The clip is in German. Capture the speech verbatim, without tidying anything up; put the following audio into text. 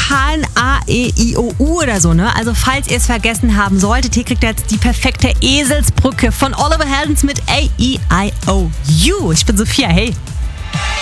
Vokalen A, E, I, O, U oder so, ne? Also falls ihr es vergessen haben solltet, hier kriegt ihr jetzt die perfekte Eselsbrücke von Oliver Heldens mit A, E, I, O, U. Ich bin Sophia, hey.